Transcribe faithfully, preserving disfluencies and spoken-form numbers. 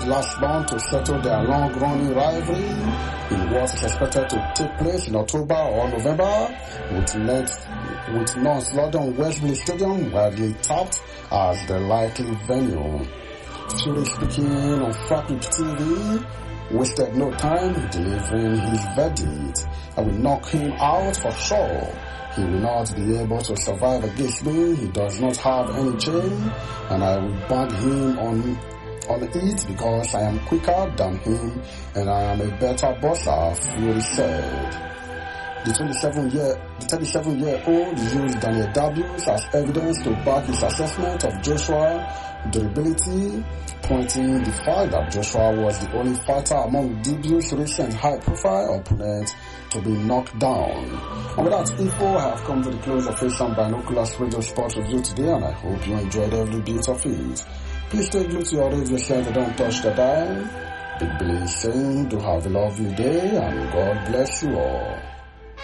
last month to settle their long-running rivalry in what is expected to take place in October or November, with next with North London Wembley Stadium widely tapped as the likely venue. Fury, speaking on Frappic T V, wasted no time delivering his verdict. I will knock him out for sure. He will not be able to survive against me. He does not have any chain, and I will bang him on on it because I am quicker than him and I am a better boxer, Fury said. The twenty-seven-year, the thirty-seven-year-old used Daniel Dubois as evidence to back his assessment of Joshua's durability, pointing the fact that Joshua was the only fighter among Dubois' recent high-profile opponents to be knocked down. And with that info, I have come to the close of Asian Binoculars Radio Sports Review today, and I hope you enjoyed every bit of it. Please stay glued to your radio set and don't touch the dial. Big Billy is saying, do have a lovely day, and God bless you all.